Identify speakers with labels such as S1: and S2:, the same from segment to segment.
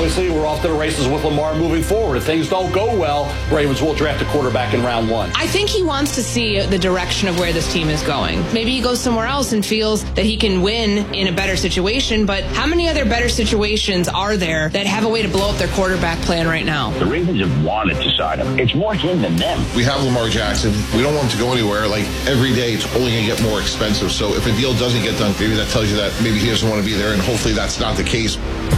S1: obviously, we're off to the races with Lamar moving forward. If things don't go well, Ravens will draft a quarterback in round 1.
S2: I think he wants to see the direction of where this team is going. Maybe he goes somewhere else and feels that he can win in a better situation, but how many other better situations are there that have a way to blow up their quarterback plan right now?
S3: The Ravens have wanted to sign him. It's more him than them.
S4: We have Lamar Jackson. We don't want him to go anywhere. Like, every day it's only going to get more expensive. So if a deal doesn't get done, maybe that tells you that maybe he doesn't want to be there, and hopefully that's not the case.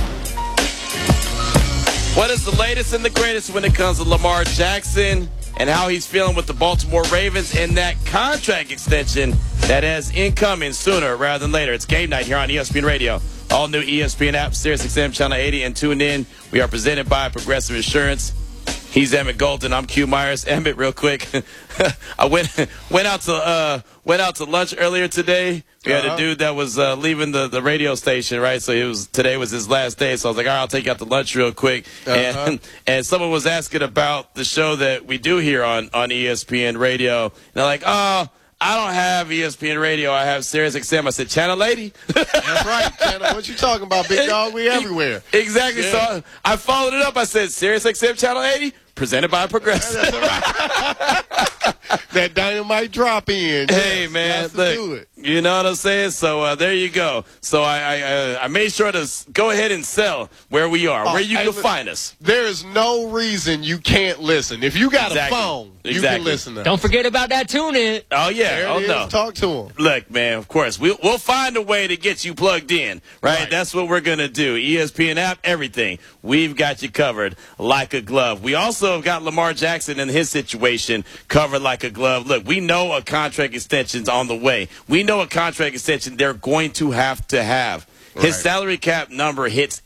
S5: What is the latest and the greatest when it comes to Lamar Jackson and how he's feeling with the Baltimore Ravens and that contract extension that has incoming sooner rather than later? It's game night here on ESPN Radio. All new ESPN app, SiriusXM Channel 80, and tune in. We are presented by Progressive Insurance. He's Emmett Golden. I'm Q Myers. Emmett, real quick. I went out to lunch earlier today. We had a dude that was leaving the radio station, right? So today was his last day. So I was like, all right, I'll take you out to lunch real quick. And someone was asking about the show that we do here on ESPN Radio. And they're like, oh, I don't have ESPN Radio. I have SiriusXM. I said, Channel 80?
S6: That's right. Channel, what you talking about, big dog? We everywhere.
S5: Exactly.
S6: Yeah.
S5: So I followed it up. I said, SiriusXM Channel 80? Presented by Progressive.
S6: That's right. That dynamite drop in.
S5: Hey, man, look, you know what I'm saying? So there you go. So I made sure to go ahead and sell where we are, where you can find us.
S6: There's no reason you can't listen. If you got a phone, you can listen to us.
S7: Don't forget about that tune-in.
S5: Oh, yeah.
S6: There it is.
S5: No.
S6: Talk to him.
S5: Look, man, of course, we'll find a way to get you plugged in, right? That's what we're going to do. ESPN app, everything. We've got you covered like a glove. We also have got Lamar Jackson and his situation covered like a glove. Look, we know a contract extension's on the way. We know a contract extension they're going to have. His salary cap number hits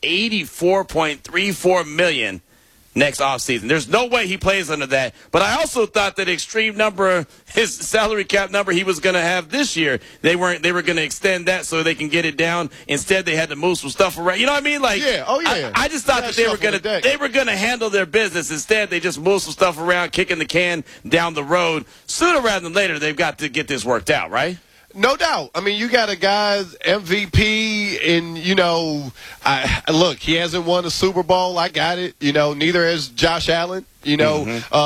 S5: $84.34 million next offseason. There's no way he plays under that. But I also thought that extreme number, his salary cap number he was going to have this year, they were going to extend that so they can get it down. Instead, they had to move some stuff around. You know what I mean? Like,
S6: yeah. Oh, yeah.
S5: I just thought that they were going to handle their business. Instead, they just moved some stuff around, kicking the can down the road. Sooner rather than later, they've got to get this worked out, right?
S6: No doubt. I mean, you got a guy's MVP, and, you know, look, he hasn't won a Super Bowl. I got it. You know, neither has Josh Allen. You know,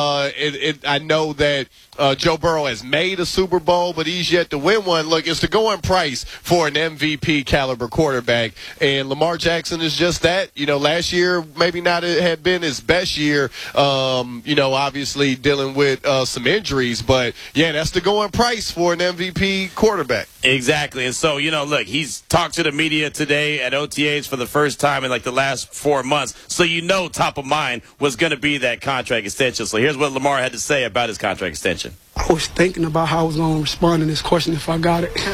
S6: I know that Joe Burrow has made a Super Bowl, but he's yet to win one. Look, it's the going price for an MVP caliber quarterback, and Lamar Jackson is just that. You know, last year maybe not had been his best year. You know, obviously dealing with some injuries, but yeah, that's the going price for an MVP quarterback.
S5: Exactly, and so, you know, look, he's talked to the media today at OTAs for the first time in like the last 4 months, so you know top of mind was going to be that contract extension. So here's what Lamar had to say about his contract extension.
S8: I was thinking about how I was going to respond to this question if I got it.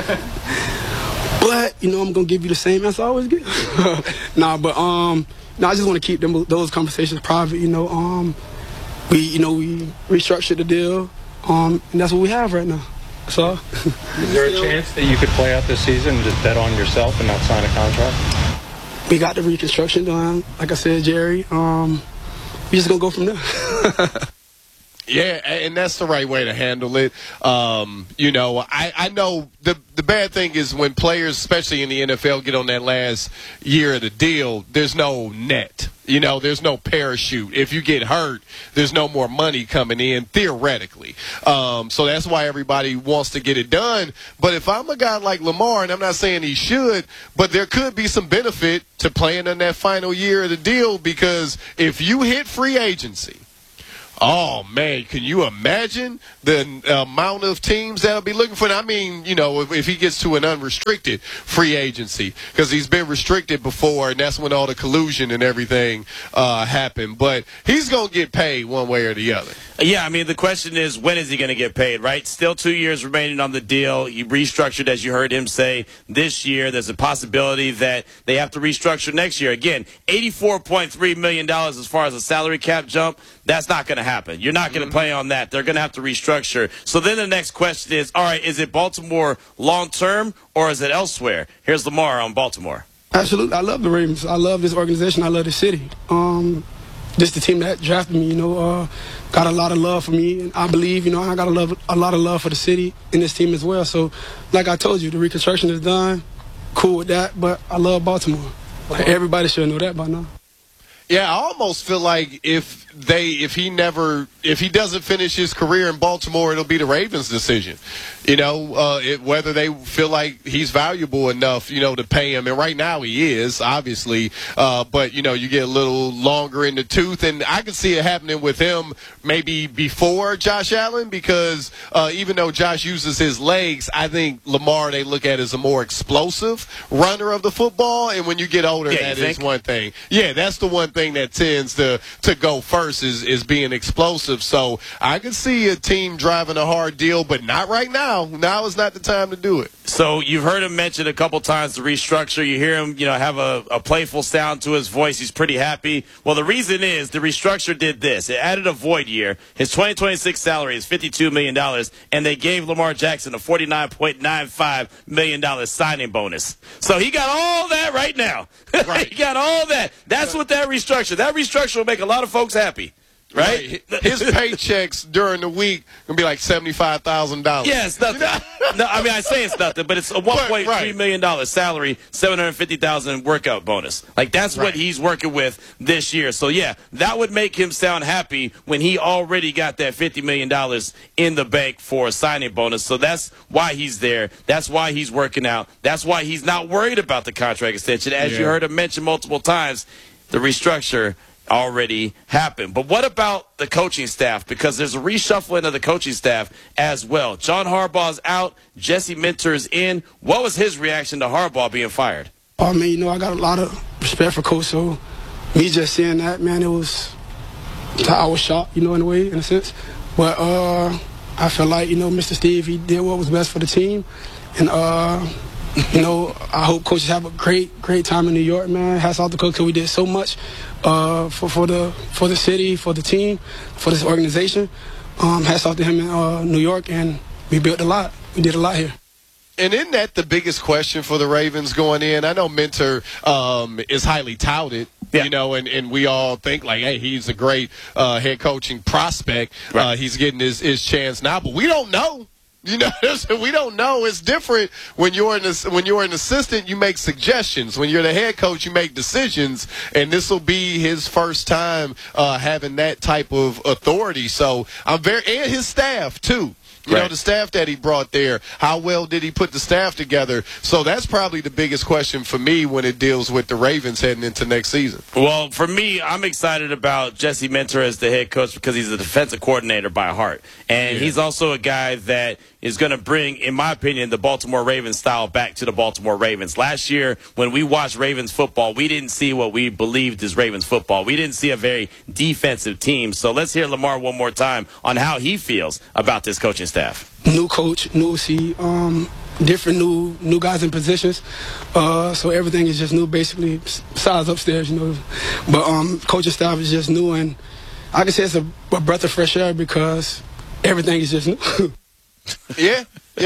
S8: But, you know, I'm going to give you the same answer I always give. I just want to keep those conversations private. You know, we restructured the deal, and that's what we have right now. So,
S9: is there a chance that you could play out this season and just bet on yourself and not sign a contract?
S8: We got the reconstruction done, like I said, Jerry. We just gonna go from there.
S6: Yeah, and that's the right way to handle it. You know, I know the bad thing is when players, especially in the NFL, get on that last year of the deal, there's no net. You know, there's no parachute. If you get hurt, there's no more money coming in, theoretically. So that's why everybody wants to get it done. But if I'm a guy like Lamar, and I'm not saying he should, but there could be some benefit to playing in that final year of the deal, because if you hit free agency, oh, man, can you imagine the amount of teams that will be looking for him? I mean, you know, if he gets to an unrestricted free agency, because he's been restricted before, and that's when all the collusion and everything happened. But he's going to get paid one way or the other.
S5: Yeah, I mean, the question is, when is he going to get paid, right? Still 2 years remaining on the deal. He restructured, as you heard him say, this year. There's a possibility that they have to restructure next year. Again, $84.3 million as far as a salary cap jump. That's not going to happen. You're not going to play on that. They're going to have to restructure. So then the next question is, all right, is it Baltimore long-term or is it elsewhere? Here's Lamar on Baltimore.
S8: Absolutely. I love the Ravens. I love this organization. I love the city. This is the team that drafted me, you know, got a lot of love for me. And I believe, you know, I got a lot of love for the city and this team as well. So, like I told you, the reconstruction is done. Cool with that, but I love Baltimore. Like, everybody should know that by now.
S6: Yeah, I almost feel like if he doesn't finish his career in Baltimore, it'll be the Ravens' decision. You know, whether they feel like he's valuable enough, you know, to pay him. And right now he is, obviously. But, you know, you get a little longer in the tooth. And I can see it happening with him maybe before Josh Allen because even though Josh uses his legs, I think Lamar they look at as a more explosive runner of the football. And when you get older, that is one thing. Yeah, that's the one thing that tends to go first is being explosive. So I could see a team driving a hard deal, but not right now. Now is not the time to do it.
S5: So you've heard him mention a couple times the restructure. You hear him, you know, have a playful sound to his voice. He's pretty happy. Well, the reason is the restructure did this. It added a void year. His 2026 salary is $52 million, and they gave Lamar Jackson a $49.95 million signing bonus. So he got all that right now. Right. He got all that. That's what that restructure. That restructure will make a lot of folks happy. Right?
S6: His paychecks during the week can be like $75,000.
S5: Yeah, it's nothing. No, I mean, I say it's nothing, but it's a $1.3 million salary, $750,000 workout bonus. Like, that's what he's working with this year. So, yeah, that would make him sound happy when he already got that $50 million in the bank for a signing bonus. So that's why he's there. That's why he's working out. That's why he's not worried about the contract extension. As you heard him mention multiple times, the restructure already happened. But what about the coaching staff? Because there's a reshuffling of the coaching staff as well. John Harbaugh's out. Jesse Minter's in. What was his reaction to Harbaugh being fired?
S8: I mean, you know, I got a lot of respect for Coach, so me just seeing that, man, I was shocked, you know, in a way, in a sense. But I feel like, you know, Mr. Steve, he did what was best for the team. And, you know, I hope coaches have a great time in New York, man. Hats off to Coach, because we did so much for the city, for the team, for this organization. Hats off to him in New York, and we built a lot. We did a lot here.
S6: And isn't that the biggest question for the Ravens going in? I know Minter is highly touted, you know, and we all think like, hey, he's a great head coaching prospect. Right. He's getting his chance now, but we don't know. You know, we don't know. It's different when you're an assistant. You make suggestions. When you're the head coach, you make decisions. And this will be his first time having that type of authority. So and his staff too. You know, the staff that he brought there, how well did he put the staff together? So that's probably the biggest question for me when it deals with the Ravens heading into next season.
S5: Well, for me, I'm excited about Jesse Minter as the head coach because he's a defensive coordinator by heart. And he's also a guy that is going to bring, in my opinion, the Baltimore Ravens style back to the Baltimore Ravens. Last year, when we watched Ravens football, we didn't see what we believed is Ravens football. We didn't see a very defensive team. So let's hear Lamar one more time on how he feels about this coaching staff.
S8: New coach, new OC, different new guys in positions. So everything is just new, basically, besides upstairs, you know. But coaching staff is just new, and I can say it's a breath of fresh air because everything is just new.
S6: Yeah,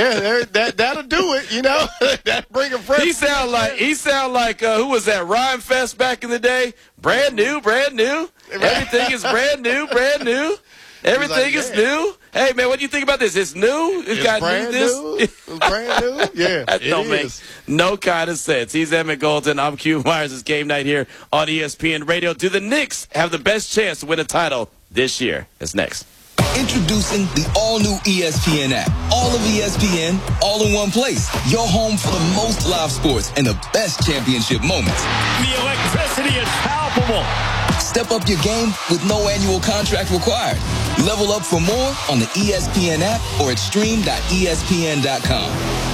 S6: that'll do it. You know, that bring a fresh.
S5: He sound like who was that? Rhyme Fest back in the day. Brand new. Everything is brand new. Everything is new. Hey man, what do you think about this? It's new. It's got
S6: brand new. It's brand new. Yeah,
S5: that don't make no kind of sense. He's Emmett Golden. I'm Q Myers. It's game night here on ESPN Radio. Do the Knicks have the best chance to win a title this year? That's next.
S7: Introducing the all-new ESPN app. All of ESPN, all in one place. Your home for the most live sports and the best championship moments.
S10: The electricity is palpable.
S7: Step up your game with no annual contract required. Level up for more on the ESPN app or at stream.espn.com.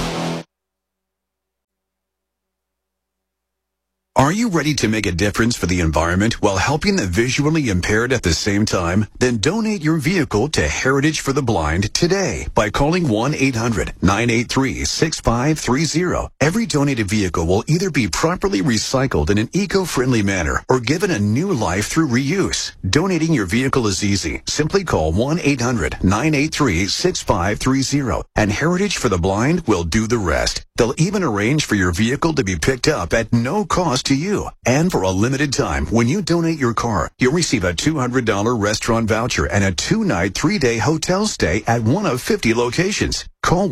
S11: Are you ready to make a difference for the environment while helping the visually impaired at the same time? Then donate your vehicle to Heritage for the Blind today by calling 1-800-983-6530. Every donated vehicle will either be properly recycled in an eco-friendly manner or given a new life through reuse. Donating your vehicle is easy. Simply call 1-800-983-6530 and Heritage for the Blind will do the rest. They'll even arrange for your vehicle to be picked up at no cost to you. And for a limited time, when you donate your car, you'll receive a $200 restaurant voucher and a 2-night, 3-day hotel stay at one of 50 locations. Call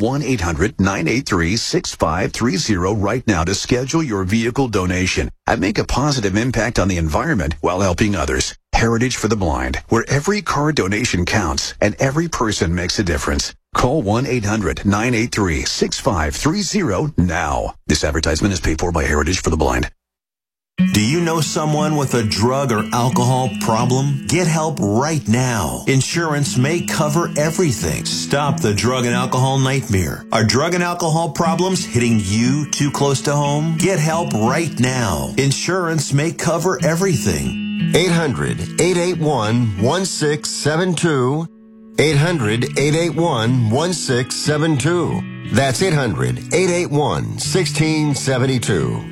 S11: 1-800-983-6530 right now to schedule your vehicle donation and make a positive impact on the environment while helping others. Heritage for the Blind, where every car donation counts and every person makes a difference. Call 1-800-983-6530 now. This advertisement is paid for by Heritage for the Blind.
S12: Do you know someone with a drug or alcohol problem? Get help right now. Insurance may cover everything. Stop the drug and alcohol nightmare. Are drug and alcohol problems hitting you too close to home? Get help right now. Insurance may cover everything.
S13: 800-881-1672. 800-881-1672. That's 800-881-1672.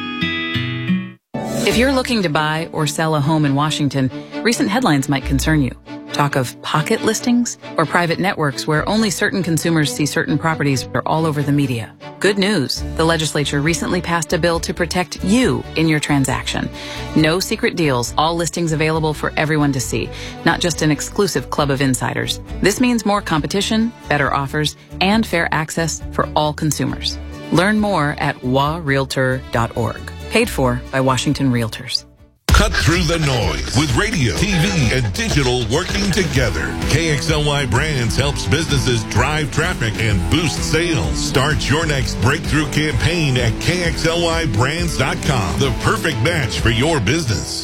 S14: If you're looking to buy or sell a home in Washington, recent headlines might concern you. Talk of pocket listings or private networks where only certain consumers see certain properties are all over the media. Good news. The legislature recently passed a bill to protect you in your transaction. No secret deals, all listings available for everyone to see, not just an exclusive club of insiders. This means more competition, better offers, and fair access for all consumers. Learn more at warealtor.org. Paid for by Washington Realtors.
S15: Cut through the noise with radio, TV, and digital working together. KXLY Brands helps businesses drive traffic and boost sales. Start your next breakthrough campaign at KXLYBrands.com. The perfect match for your business.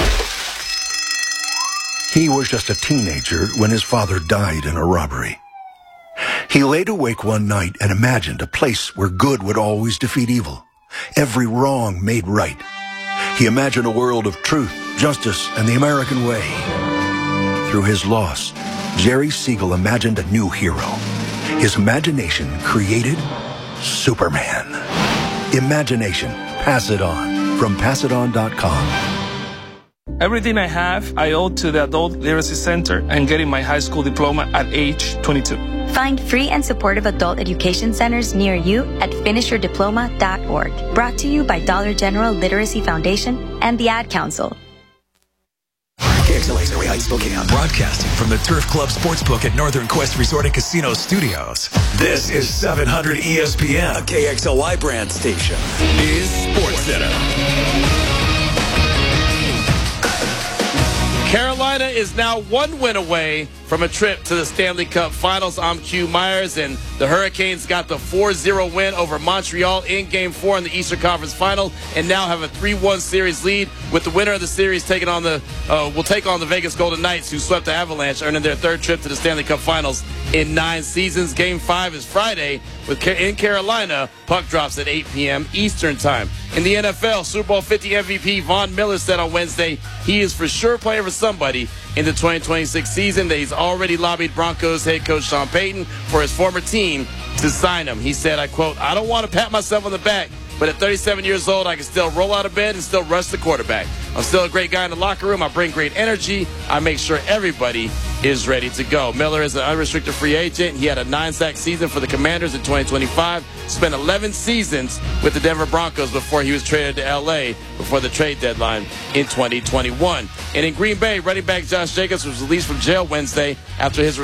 S16: He was just a teenager when his father died in a robbery. He laid awake one night and imagined a place where good would always defeat evil. Every wrong made right. He imagined a world of truth, justice, and the American way. Through his loss, Jerry Siegel imagined a new hero. His imagination created Superman. Imagination. Pass it on. From PassItOn.com.
S17: Everything I have, I owe to the Adult Literacy Center and getting my high school diploma at age 22.
S18: Find free and supportive adult education centers near you at finishyourdiploma.org. Brought to you by Dollar General Literacy Foundation and the Ad Council.
S19: KXLA's Area Heights, Spokane, broadcasting from the Turf Club Sportsbook at Northern Quest Resort and Casino Studios. This is 700 ESPN, a KXLY brand station. Is Sports Center.
S5: Carolina is now one win away from a trip to the Stanley Cup Finals. I'm Q Myers, and the Hurricanes got the 4-0 win over Montreal in Game 4 in the Eastern Conference Final, and now have a 3-1 series lead, with the winner of the series taking on will take on the Vegas Golden Knights, who swept the Avalanche, earning their third trip to the Stanley Cup Finals in 9 seasons. Game 5 is Friday in Carolina. Puck drops at 8 p.m. Eastern Time. In the NFL, Super Bowl 50 MVP Von Miller said on Wednesday he is for sure playing for somebody in the 2026 season, that he's already lobbied Broncos head coach Sean Payton for his former team to sign him. He said, I quote, "I don't want to pat myself on the back, but at 37 years old, I can still roll out of bed and still rush the quarterback. I'm still a great guy in the locker room. I bring great energy. I make sure everybody is ready to go." Miller is an unrestricted free agent. He had a 9-sack season for the Commanders in 2025. Spent 11 seasons with the Denver Broncos before he was traded to L.A. before the trade deadline in 2021. And in Green Bay, running back Josh Jacobs was released from jail Wednesday after his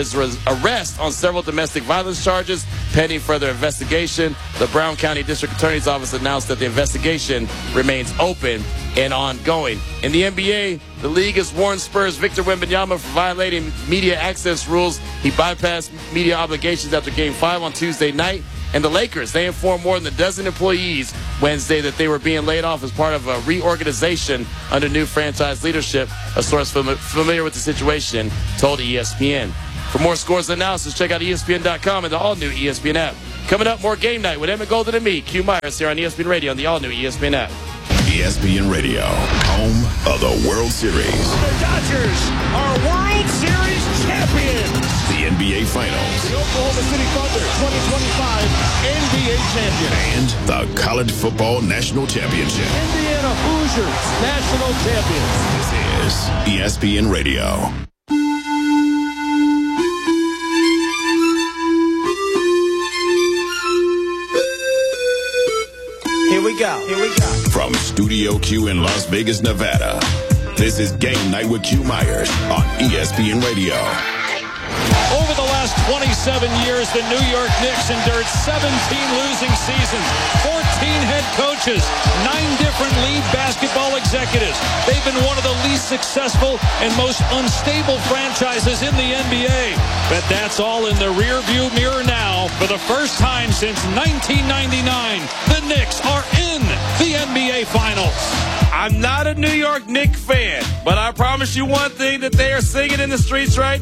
S5: arrest on several domestic violence charges, pending further investigation. The Brown County District Attorney's Office announced that the investigation remains open and ongoing. In the NBA, the league has warned Spurs Victor Wembanyama for violating media access rules. He bypassed media obligations after Game 5 on Tuesday night. And the Lakers, they informed more than a dozen employees Wednesday that they were being laid off as part of a reorganization under new franchise leadership. A source familiar with the situation told ESPN. For more scores and analysis, check out ESPN.com and the all-new ESPN app. Coming up, more Game Night with Emmett Golden and me, Q Myers, here on ESPN Radio and the all-new ESPN app.
S15: ESPN Radio, home of the World Series.
S10: The Dodgers are World Series champions.
S15: The NBA Finals.
S10: The Oklahoma City Thunder 2025 NBA champion.
S15: And the College Football National Championship.
S10: Indiana Hoosiers national champions.
S15: This is ESPN Radio.
S20: Here we go. From Studio Q in Las Vegas, Nevada, this is Game Night with Q Myers on ESPN Radio.
S10: Over the last 27 years, the New York Knicks endured 17 losing seasons, 14 head coaches, 9 different lead basketball executives. They've been one of the least successful and most unstable franchises in the NBA. But that's all in the rearview mirror now. For the first time since 1999, the Knicks are in the NBA Finals.
S5: I'm not a New York Knicks fan, but I promise you one thing that they are singing in the streets right now.